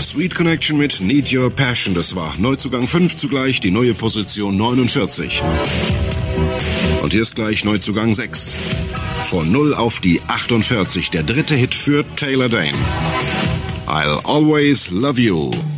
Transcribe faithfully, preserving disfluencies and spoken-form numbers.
Sweet Connection mit Need Your Passion. Das war Neuzugang fünf, zugleich die neue Position neunundvierzig. Und hier ist gleich Neuzugang sechs. Von null auf die achtundvierzig. Der dritte Hit für Taylor Dayne. I'll Always Love You.